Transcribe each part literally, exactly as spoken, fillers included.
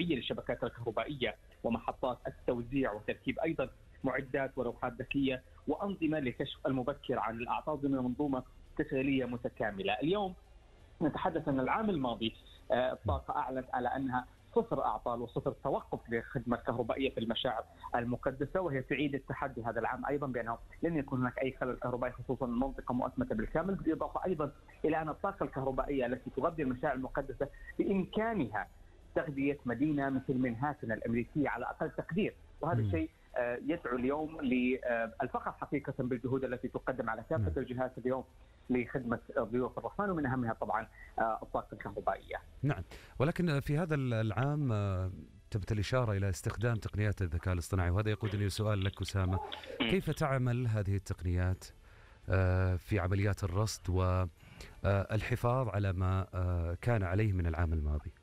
أسبوعية للشبكات الكهربائية ومحطات التوزيع، وتركيب أيضا معدات ولوحات ذكية وأنظمة لكشف المبكر عن الأعطال ضمن منظومة تشغيلية متكاملة. اليوم نتحدث أن العام الماضي الطاقة أعلنت على أنها صفر أعطال وصفر توقف لخدمة كهربائية في المشاعر المقدسة، وهي تعيد التحدي هذا العام أيضا بأنه لن يكون هناك أي خلل كهربائي، خصوصا المنطقة مؤتمتة بالكامل، بالإضافة أيضا إلى أن الطاقة الكهربائية التي تغذي المشاعر المقدسة بإمكانها تغذية مدينة مثل منهاتن الأمريكية على أقل تقدير، وهذا الشيء يدعو اليوم للفخر حقيقة بالجهود التي تقدم على كافة الجهات اليوم لخدمة ضيوف الرحمن، ومن أهمها طبعا الطاقة الكهربائية. نعم، ولكن في هذا العام تمت الإشارة إلى استخدام تقنيات الذكاء الاصطناعي، وهذا يقودني لسؤال لك أسامة، كيف تعمل هذه التقنيات في عمليات الرصد والحفاظ على ما كان عليه من العام الماضي؟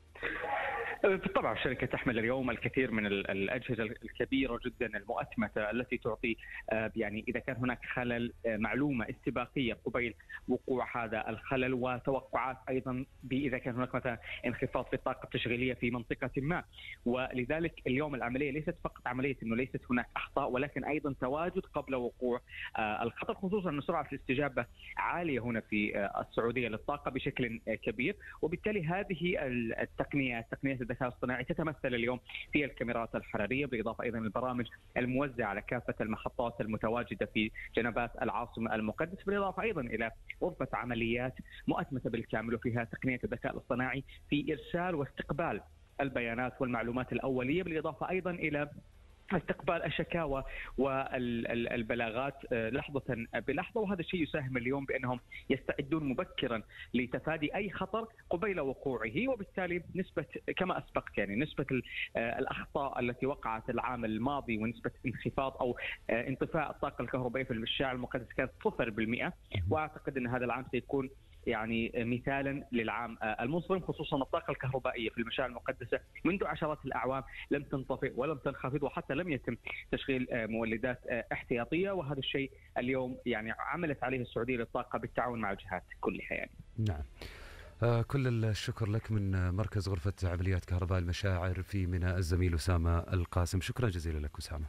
بالطبع الشركة تحمل اليوم الكثير من الأجهزة الكبيرة جدا المؤتمتة التي تعطي يعني إذا كان هناك خلل معلومة استباقية قبيل وقوع هذا الخلل، وتوقعات أيضا إذا كان هناك مثلا انخفاض في الطاقة التشغيلية في منطقة ما. ولذلك اليوم العملية ليست فقط عملية أنه ليست هناك أخطاء، ولكن أيضا تواجد قبل وقوع الخطر، خصوصا أن سرعة الاستجابة عالية هنا في السعودية للطاقة بشكل كبير. وبالتالي هذه التقنيات تقنيات الذكاء الاصطناعي تتمثل اليوم في الكاميرات الحرارية، بالإضافة أيضا البرامج الموزعة على كافة المحطات المتواجدة في جنبات العاصمة المقدسة، بالإضافة أيضا إلى غرفة عمليات مؤتمتة بالكامل وفيها تقنية الذكاء الاصطناعي في إرسال واستقبال البيانات والمعلومات الأولية، بالإضافة أيضا إلى استقبال الشكاوى والبلاغات لحظة بلحظة. وهذا الشيء يساهم اليوم بأنهم يستعدون مبكرا لتفادي أي خطر قبيل وقوعه، وبالتالي نسبة كما أسبقت يعني نسبة الأخطاء التي وقعت العام الماضي ونسبة انخفاض أو انطفاء الطاقة الكهربائية في الشارع المقدس كانت صفر بالمئة، وأعتقد أن هذا العام سيكون يعني مثالا للعام المنصرم، خصوصا الطاقة الكهربائية في المشاعر المقدسة منذ عشرات الأعوام لم تنطفئ ولم تنخفض، وحتى لم يتم تشغيل مولدات احتياطية، وهذا الشيء اليوم يعني عملت عليه السعودية للطاقة بالتعاون مع الجهات كلها يعني. نعم، آه كل الشكر لك من مركز غرفة عمليات كهرباء المشاعر في منى الزميل أسامة القاسم، شكرا جزيلا لك أسامة.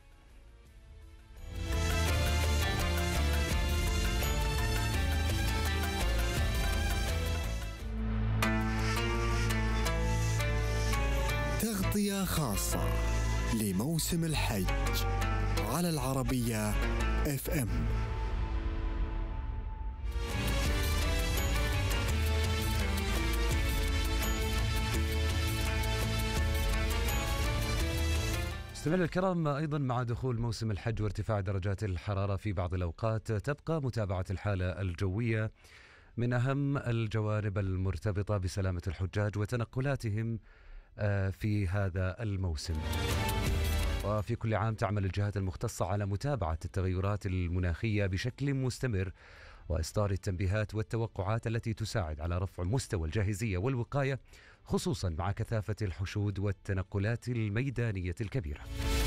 تغطية خاصة لموسم الحج على العربية اف ام. مستمعينا الكرام، أيضا مع دخول موسم الحج وارتفاع درجات الحرارة في بعض الأوقات تبقى متابعة الحالة الجوية من أهم الجوانب المرتبطة بسلامة الحجاج وتنقلاتهم في هذا الموسم. وفي كل عام تعمل الجهات المختصة على متابعة التغيرات المناخية بشكل مستمر وإصدار التنبيهات والتوقعات التي تساعد على رفع مستوى الجاهزية والوقاية، خصوصا مع كثافة الحشود والتنقلات الميدانية الكبيرة.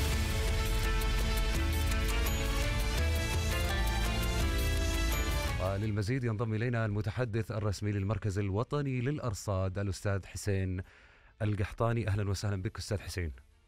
وللمزيد ينضم إلينا المتحدث الرسمي للمركز الوطني للأرصاد الأستاذ حسين القحطاني. أهلا وسهلا بك أستاذ حسين.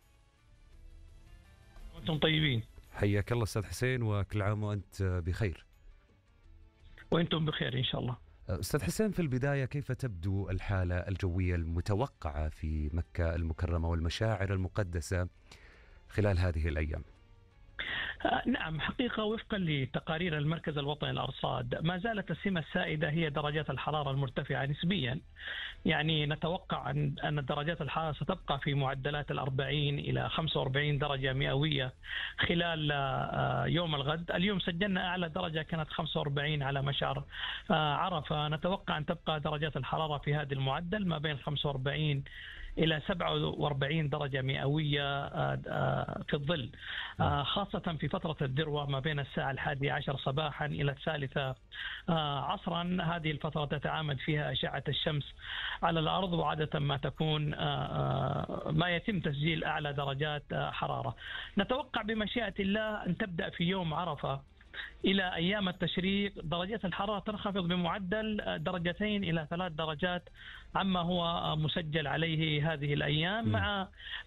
وأنتم طيبين. حياك الله أستاذ حسين، وكل عام وأنت بخير. وأنتم بخير إن شاء الله. أستاذ حسين، في البداية كيف تبدو الحالة الجوية المتوقعة في مكة المكرمة والمشاعر المقدسة خلال هذه الأيام؟ نعم، حقيقة وفقا لتقارير المركز الوطني للأرصاد ما زالت السمة السائدة هي درجات الحرارة المرتفعة نسبيا، يعني نتوقع أن درجات الحرارة ستبقى في معدلات الأربعين إلى خمسة وأربعين درجة مئوية خلال يوم الغد. اليوم سجلنا أعلى درجة كانت خمسة وأربعين على مشعر عرفة، نتوقع أن تبقى درجات الحرارة في هذا المعدل ما بين خمسة وأربعين إلى سبعة وأربعين درجة مئوية في الظل، خاصة في فترة الذروة ما بين الساعة الحادية عشر صباحا إلى الثالثة عصرا. هذه الفترة تتعامد فيها أشعة الشمس على الأرض، وعادة ما تكون ما يتم تسجيل أعلى درجات حرارة. نتوقع بمشيئة الله أن تبدأ في يوم عرفة إلى أيام التشريق درجات الحرارة تنخفض بمعدل درجتين إلى ثلاث درجات عما هو مسجل عليه هذه الأيام، مع